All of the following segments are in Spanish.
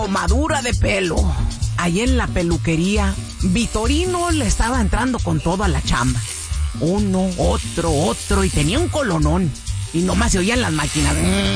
Madura de pelo. Ahí en la peluquería, Vitorino le estaba entrando con todo a la chamba. Uno, otro, y tenía un colonón. Y nomás se oían las máquinas.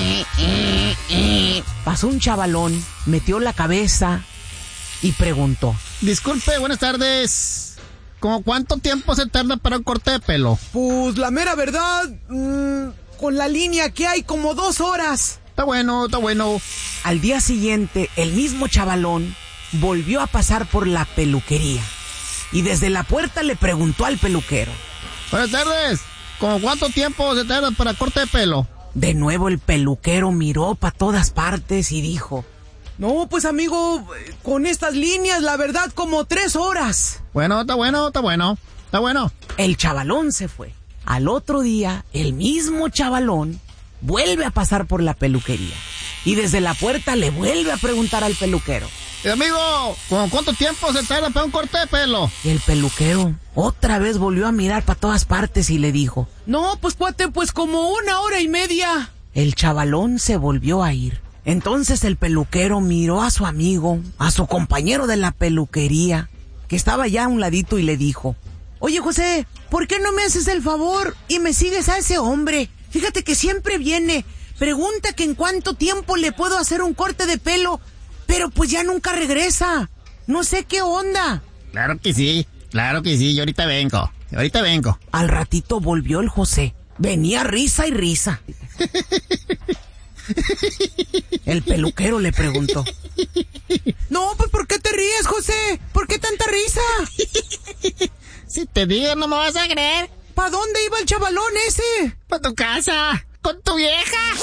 Pasó un chavalón, metió la cabeza y preguntó: Disculpe, buenas tardes. ¿Cómo cuánto tiempo se tarda para un corte de pelo? Pues la mera verdad, con la línea que hay, como 2 horas. Está bueno. Al día siguiente, el mismo chavalón volvió a pasar por la peluquería. Y desde la puerta le preguntó al peluquero: Buenas tardes. ¿Cómo cuánto tiempo se tarda para corte de pelo? De nuevo el peluquero miró para todas partes y dijo: No, pues amigo, con estas líneas, la verdad, como 3 horas. Bueno, está bueno. El chavalón se fue. Al otro día, el mismo chavalón vuelve a pasar por la peluquería. Y desde la puerta le vuelve a preguntar al peluquero: Amigo, ¿cómo cuánto tiempo se tarda para un corte de pelo? Y el peluquero otra vez volvió a mirar para todas partes y le dijo: No, pues cuate, pues como 1 hora y media. El chavalón se volvió a ir. Entonces el peluquero miró a su amigo, a su compañero de la peluquería, que estaba ya a un ladito, y le dijo: Oye, José, ¿por qué no me haces el favor y me sigues a ese hombre? Fíjate que siempre viene, pregunta que en cuánto tiempo le puedo hacer un corte de pelo, pero pues ya nunca regresa. No sé qué onda. Claro que sí, yo ahorita vengo. Al ratito volvió el José. Venía risa y risa. El peluquero le preguntó: No, pues ¿por qué te ríes, José? ¿Por qué tanta risa? Si te digo, no me vas a creer. ¿Pa' dónde iba el chavalón ese? ¡Pa' tu casa! ¡Con tu vieja!